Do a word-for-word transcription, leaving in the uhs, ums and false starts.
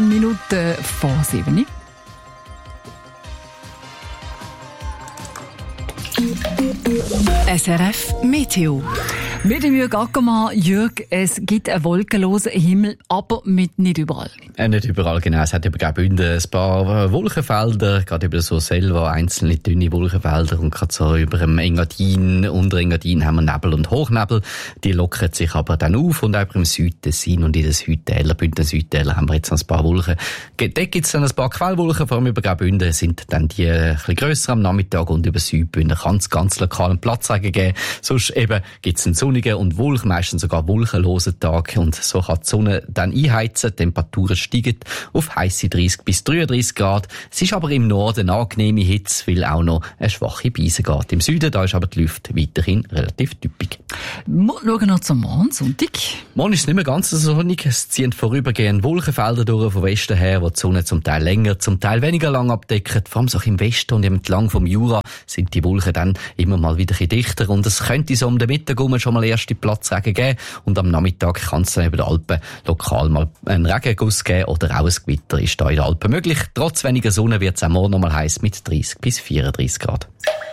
Minuten vor sieben. S R F Meteo. Mit dem Jürg Ackermann. Jürg, es gibt einen wolkenlosen Himmel, aber mit nicht überall. Äh, nicht überall, genau. Es hat über Graubünden ein paar Wolkenfelder, gerade über so selber einzelne dünne Wolkenfelder und gerade so über dem Engadin, unter Engadin haben wir Nebel und Hochnebel. Die lockern sich aber dann auf und auch über dem Südtessin und in den Südtäler, Bündner Südtäler haben wir jetzt noch ein paar Wolken. Dort gibt es dann ein paar Quellwolken, vor allem über Graubünden sind dann die ein bisschen grösser am Nachmittag und über Südbünden kann es ganz lokalen Platzregen geben. Sonst eben gibt es einen sonnigen und Wolken, meistens sogar wolkenlosen Tag und so kann die Sonne dann einheizen. Die Temperaturen steigen auf heisse dreißig bis dreiunddreißig Grad. Es ist aber im Norden eine angenehme Hitze, weil auch noch eine schwache Brise geht. Im Süden da ist aber die Luft weiterhin relativ typisch. Wir schauen noch zum Morgen, Sonntag. Morgen ist es nicht mehr ganz so sonnig. Es ziehen vorübergehend Wolkenfelder durch von Westen her, wo die Sonne zum Teil länger, zum Teil weniger lang abdeckt. Vor allem so im Westen und entlang vom Jura sind die Wolken dann immer mal wieder ein bisschen dichter und es könnte so um den Mittag herum schon mal erste Platzregen geben und am Nachmittag kann es dann über den Alpen lokal mal einen Regenguss geben oder auch ein Gewitter ist da in den Alpen möglich. Trotz weniger Sonne wird es auch morgen noch mal heiß mit dreißig bis vierunddreißig Grad.